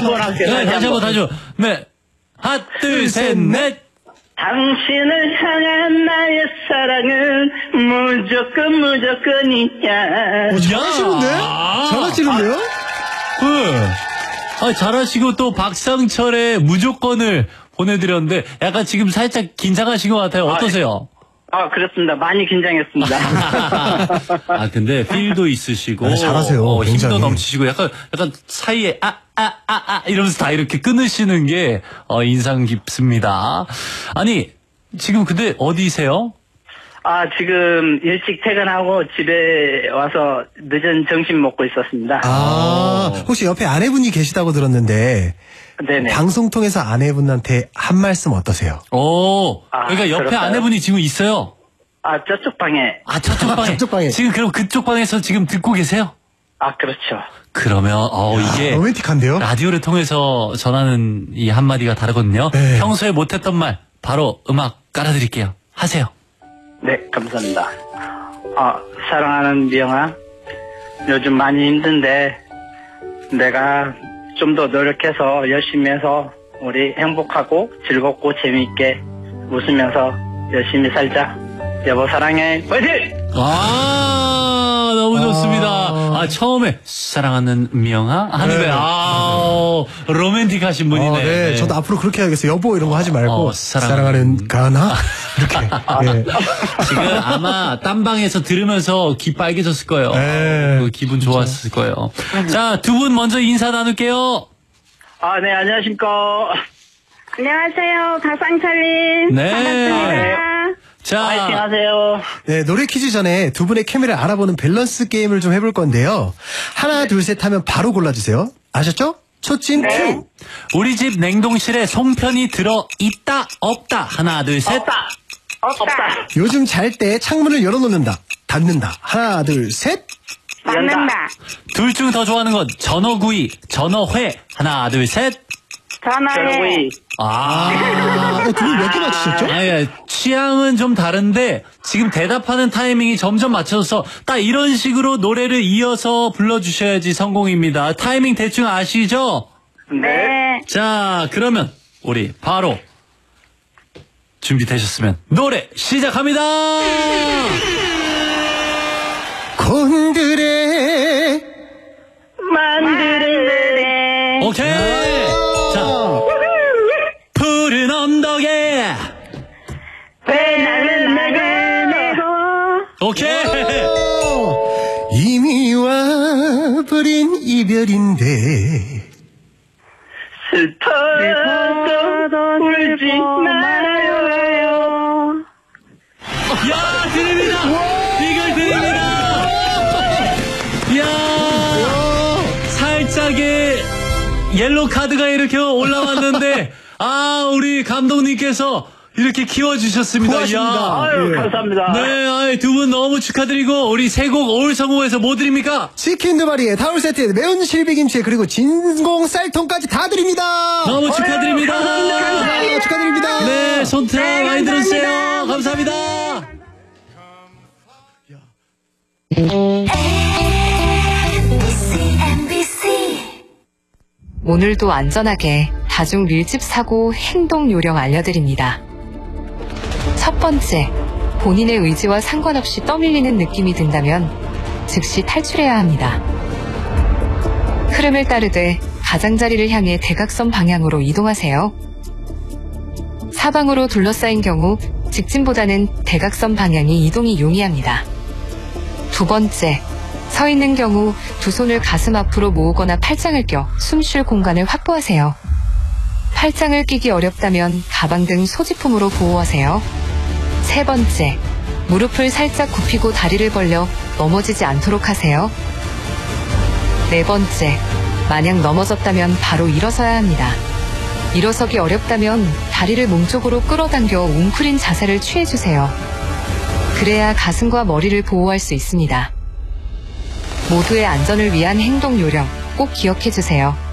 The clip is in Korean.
한번 할게요. 네, 다시 한번. 네. 하나, 둘, 셋, 넷. 당신을 향한 나의 사랑은 무조건이야. 잘하시는데? 잘하시는데요? 잘하시고 또 박상철의 무조건을 보내드렸는데 약간 지금 살짝 긴장하신 것 같아요. 어떠세요? 그렇습니다. 많이 긴장했습니다. 근데 필도 있으시고. 잘하세요. 힘도 넘치시고 약간 사이에 이러면서 다 이렇게 끊으시는 게 인상 깊습니다. 아니, 지금 근데 어디세요? 지금 일찍 퇴근하고 집에 와서 늦은 점심 먹고 있었습니다. 혹시 옆에 아내분이 계시다고 들었는데. 네네. 방송 통해서 아내분한테 한 말씀 어떠세요? 그러니까 옆에 그럴까요? 아내분이 지금 있어요? 저쪽 방에. 저쪽 방에. 저쪽 방에. 지금 그럼 그쪽 방에서 지금 듣고 계세요? 그렇죠. 그러면, 이게. 로맨틱한데요? 라디오를 통해서 전하는 이 한마디가 다르거든요. 네. 평소에 못했던 말, 바로 음악 깔아드릴게요. 하세요. 네, 감사합니다. 사랑하는 미영아, 요즘 많이 힘든데, 내가 좀 더 노력해서 열심히 해서 우리 행복하고 즐겁고 재미있게 웃으면서 열심히 살자. 여보 사랑해. 화이팅! 너무 좋습니다. 처음에 사랑하는 미영아 하는데 로맨틱하신 분이네. 네, 저도 앞으로 그렇게 해야겠어요. 여보 이런 거 하지 말고 사랑하는 가나 이렇게. 네. 지금 아마 딴방에서 들으면서 귀 빨개졌을 거예요. 네. 기분 좋았을 거예요. 자, 두 분 먼저 인사 나눌게요. 네, 안녕하십니까. 안녕하세요. 박상철님. 네. 반갑습니다. 자, 파이팅 하세요. 네, 노래 퀴즈 전에 두 분의 케미를 알아보는 밸런스 게임을 좀 해볼 건데요. 하나, 둘, 셋 하면 바로 골라주세요. 아셨죠? 초침 큐. 우리 집 냉동실에 송편이 들어 있다 없다. 하나, 둘, 셋. 없다. 요즘 잘 때 창문을 열어놓는다, 닫는다. 하나, 둘, 셋. 맞는다. 둘 중 더 좋아하는 건 전어구이, 전어회. 하나, 둘, 셋. 전화해. 두 분 몇 개 맞추셨죠? 취향은 좀 다른데 지금 대답하는 타이밍이 점점 맞춰서 딱 이런 식으로 노래를 이어서 불러주셔야지 성공입니다. 타이밍 대충 아시죠? 네. 자, 그러면 우리 바로 준비되셨으면 노래 시작합니다. 곤드레 만들래. 오케이. 자, 푸른 언덕에 왜 나는 내고. 오케이. 이미 와버린 이별인데 슬퍼도 울지 말아요. 야, 드립니다. 이걸 드립니다. 야, 살짝의 옐로 카드가 이렇게 올라왔는데 우리 감독님께서 이렇게 키워주셨습니다. 고맙습니다. 감사합니다. 네, 두 분 너무 축하드리고 우리 세 곡 올 성공해서 뭐 드립니까? 치킨 두 마리에 타월 세트에 매운 실비김치 그리고 진공 쌀통까지 다 드립니다. 너무 축하드립니다. 감사합니다. 축하드립니다. 네, 손트라 많이 들었어요. 감사합니다. 오늘도 안전하게 다중 밀집 사고 행동 요령 알려드립니다. 첫 번째, 본인의 의지와 상관없이 떠밀리는 느낌이 든다면 즉시 탈출해야 합니다. 흐름을 따르되 가장자리를 향해 대각선 방향으로 이동하세요. 사방으로 둘러싸인 경우 직진보다는 대각선 방향이 이동이 용이합니다. 두 번째, 서 있는 경우 두 손을 가슴 앞으로 모으거나 팔짱을 껴 숨 쉴 공간을 확보하세요. 팔짱을 끼기 어렵다면 가방 등 소지품으로 보호하세요. 세 번째, 무릎을 살짝 굽히고 다리를 벌려 넘어지지 않도록 하세요. 네 번째, 만약 넘어졌다면 바로 일어서야 합니다. 일어서기 어렵다면 다리를 몸쪽으로 끌어당겨 웅크린 자세를 취해주세요. 그래야 가슴과 머리를 보호할 수 있습니다. 모두의 안전을 위한 행동 요령 꼭 기억해주세요.